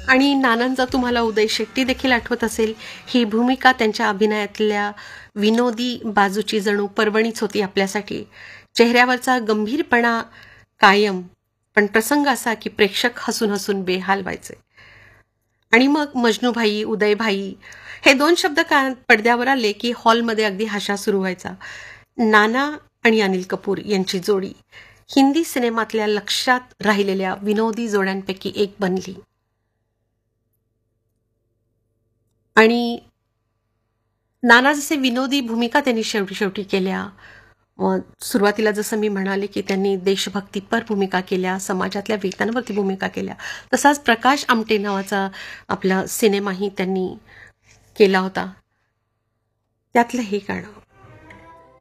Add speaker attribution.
Speaker 1: आणि नानांचा तुम्हाला उदय शेट्टी देखील आठवत असेल. ही भूमिका त्यांच्या अभिनयातल्या विनोदी बाजूची जणू पर्वणीच होती आपल्यासाठी. चेहऱ्यावरचा गंभीरपणा कायम, पण प्रसंग असा की प्रेक्षक हसून हसून बेहाल व्हायचे. आणि मग मजनूभाई, उदयभाई हे 2 शब्द पडद्यावर आले की हॉलमध्ये अगदी हाशा सुरू व्हायचा. नाना आणि अनिल कपूर यांची जोडी हिंदी सिनेमातल्या लक्षात राहिलेल्या विनोदी जोड्यांपैकी एक बनली. आणि नाना जसे विनोदी भूमिका त्यांनी शेवटी शेवटी केल्या. सुरुवातीला जसं मी म्हणाले की त्यांनी देशभक्तीपर भूमिका केल्या, समाजातल्या वेतनावरती भूमिका केल्या. तसाच प्रकाश आमटे नावाचा आपला सिनेमाही त्यांनी केला होता. त्यातलं हे गाणं.